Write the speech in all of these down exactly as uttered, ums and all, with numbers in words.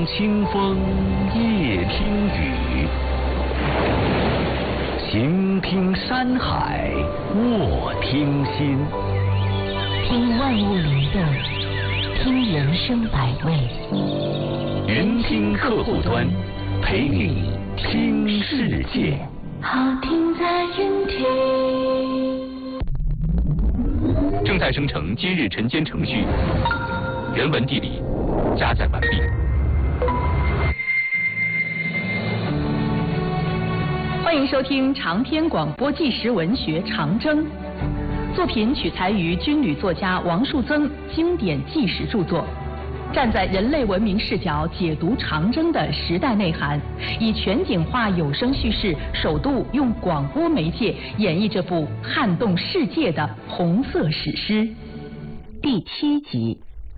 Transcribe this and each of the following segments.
听清风，夜听雨，行听山海，卧听心。 听万物灵动，听人生百味。 云听客户端，陪你听世界。 好听在云听。 正在生成今日晨间程序，人文地理加载完毕。 欢迎收听长篇广播纪实文学《长征》，作品取材于军旅作家王树增经典纪实著作，站在人类文明视角解读长征的时代内涵，以全景化有声叙事，首度用广播媒介演绎这部撼动世界的红色史诗。第七集。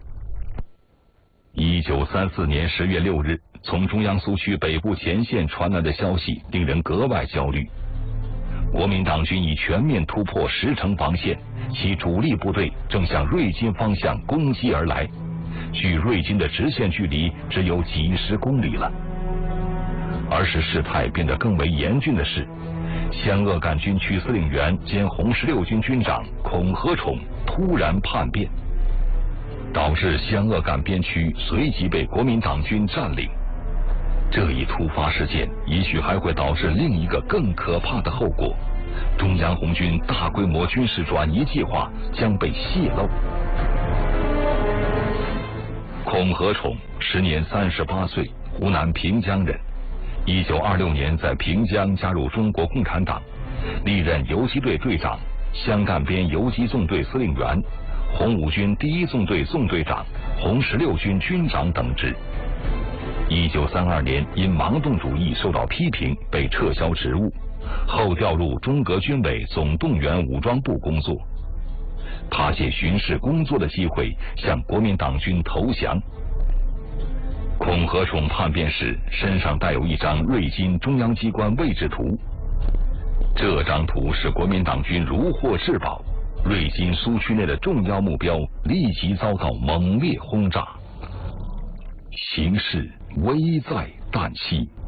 一九三四年十月六日，从中央苏区北部前线传来的消息令人格外焦虑。国民党军已全面突破十城防线，其主力部队正向瑞金方向攻击而来，距瑞金的直线距离只有几十公里了。而使事态变得更为严峻的是，湘鄂赣军区司令员兼红十六军军长孔和宠突然叛变，导致湘鄂赣边区随即被国民党军占领。这一突发事件也许还会导致另一个更可怕的后果：中央红军大规模军事转移计划将被泄露。孔和宠时年三十八岁，湖南平江人。一九二六年在平江加入中国共产党，历任游击队队长、湘赣边游击纵队司令员、红五军第一纵队纵队长、红十六军军长等职。一九三二年因盲动主义受到批评，被撤销职务，后调入中革军委总动员武装部工作。他借巡视工作的机会向国民党军投降。孔和宠叛变时身上带有一张瑞金中央机关位置图，这张图使国民党军如获至宝，瑞金苏区内的重要目标立即遭到猛烈轰炸，形势危在旦夕。